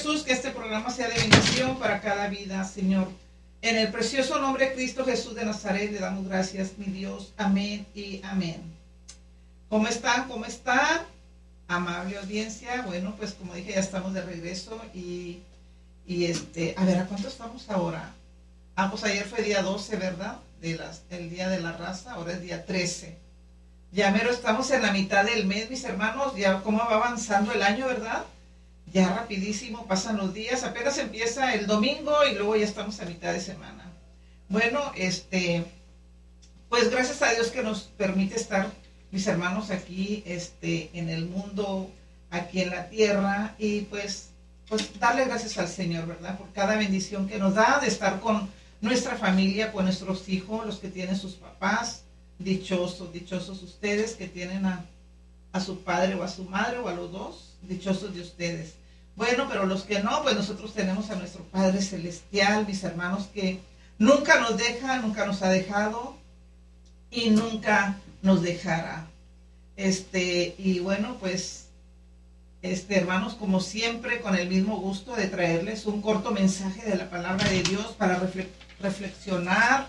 Jesús, que este programa sea de bendición para cada vida, Señor. En el precioso nombre de Cristo Jesús de Nazaret le damos gracias, mi Dios. Amén y amén. ¿Cómo están? ¿Cómo están? Amable audiencia. Bueno, pues como dije, ya estamos de regreso y a ver, ¿a cuánto estamos ahora? Pues ayer fue día 12, ¿verdad? El día de la raza, ahora es día 13. Ya mero estamos en la mitad del mes, mis hermanos, ya cómo va avanzando el año, ¿verdad? Ya rapidísimo pasan los días, apenas empieza el domingo y luego ya estamos a mitad de semana. Bueno, pues gracias a Dios que nos permite estar, mis hermanos, aquí en el mundo, aquí en la tierra, y pues darle gracias al Señor, ¿verdad? Por cada bendición que nos da de estar con nuestra familia, con nuestros hijos, los que tienen sus papás, dichosos ustedes que tienen a su padre o a su madre o a los dos, dichosos de ustedes. Bueno, pero los que no, pues nosotros tenemos a nuestro Padre Celestial, mis hermanos, que nunca nos deja, nunca nos ha dejado y nunca nos dejará. Y bueno, pues, hermanos, como siempre, con el mismo gusto de traerles un corto mensaje de la palabra de Dios para reflexionar,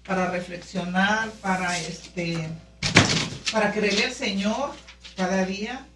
para creerle al Señor cada día,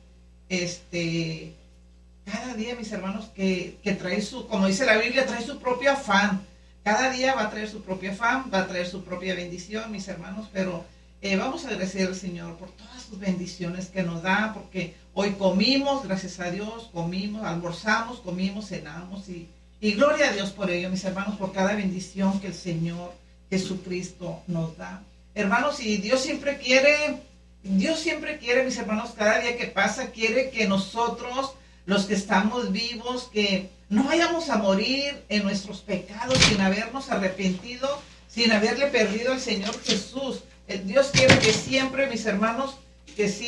cada día, mis hermanos, que trae como dice la Biblia, trae su propio afán. Cada día va a traer su propio afán, va a traer su propia bendición, mis hermanos, pero vamos a agradecer al Señor por todas sus bendiciones que nos da, porque hoy comimos, gracias a Dios, almorzamos, comimos, cenamos, y gloria a Dios por ello, mis hermanos, por cada bendición que el Señor Jesucristo nos da. Hermanos, y Dios siempre quiere, mis hermanos, cada día que pasa, quiere que nosotros, los que estamos vivos, que no vayamos a morir en nuestros pecados sin habernos arrepentido, sin haberle perdido al Señor Jesús. Dios quiere que siempre, mis hermanos, Dios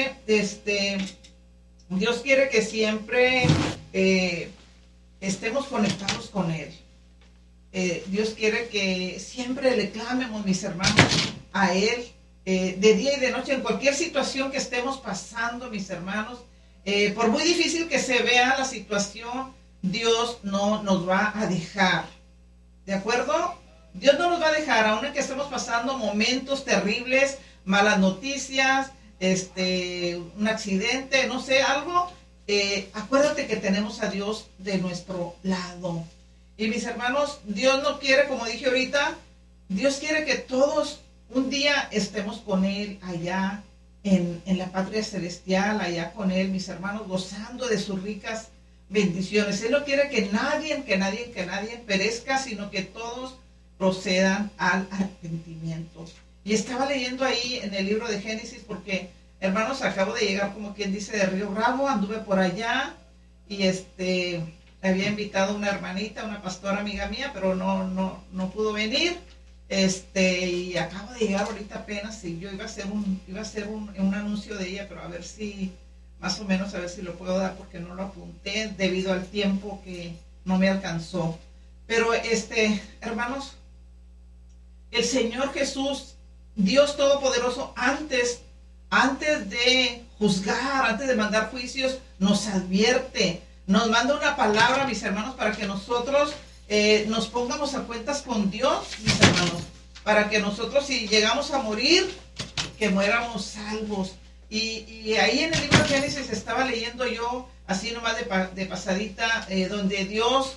quiere que siempre estemos conectados con Él. Dios quiere que siempre le clamemos, mis hermanos, a Él, de día y de noche, en cualquier situación que estemos pasando, mis hermanos. Por muy difícil que se vea la situación, Dios no nos va a dejar. ¿De acuerdo? Dios no nos va a dejar, aun en que estemos pasando momentos terribles, malas noticias, un accidente, no sé, algo. Acuérdate que tenemos a Dios de nuestro lado. Y mis hermanos, Dios no quiere, como dije ahorita, Dios quiere que todos un día estemos con Él allá en la patria celestial, allá con Él, mis hermanos, gozando de sus ricas bendiciones. Él no quiere que nadie perezca, sino que todos procedan al arrepentimiento. Y estaba leyendo ahí en el libro de Génesis, porque, hermanos, acabo de llegar, como quien dice, de Río Bravo, anduve por allá, y había invitado a una hermanita, una pastora amiga mía, pero no pudo venir. Y acabo de llegar ahorita apenas, y yo iba a hacer un anuncio de ella, pero a ver si, más o menos, a ver si lo puedo dar, porque no lo apunté debido al tiempo que no me alcanzó. Pero hermanos, el Señor Jesús, Dios Todopoderoso, antes de juzgar, antes de mandar juicios, nos advierte, nos manda una palabra, mis hermanos, para que nosotros nos pongamos a cuentas con Dios, mis hermanos, para que nosotros, si llegamos a morir, que muéramos salvos. Y ahí en el libro de Génesis estaba leyendo yo, así nomás de pasadita, donde Dios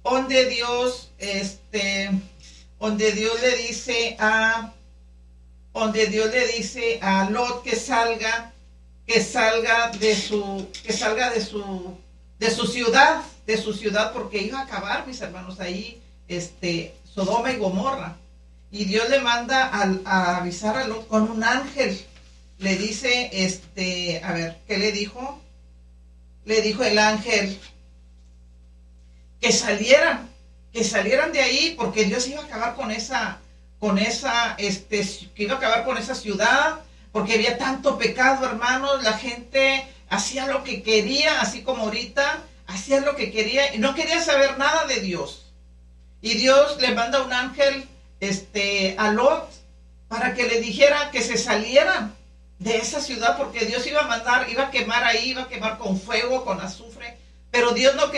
le dice a Lot que salga de su ciudad, porque iba a acabar, mis hermanos, ahí, Sodoma y Gomorra. Y Dios le manda a avisar a Lot con un ángel. Le dice, a ver, ¿qué le dijo? Le dijo el ángel que salieran de ahí, porque Dios iba a acabar que iba a acabar con esa ciudad, porque había tanto pecado, hermanos. La gente hacía lo que quería, así como ahorita, hacía lo que quería y no quería saber nada de Dios. Y Dios le manda un ángel a Lot para que le dijera que se salieran de esa ciudad, porque Dios iba a quemar ahí, iba a quemar con fuego, con azufre, pero Dios no quería